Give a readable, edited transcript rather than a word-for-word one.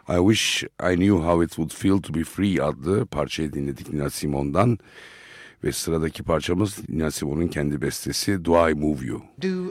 I Wish I Knew How It Would Feel to Be Free adlı parçayı dinledik Nina Simone'dan. Ve sıradaki parçamız Nina Simone'un kendi bestesi Do I Move You.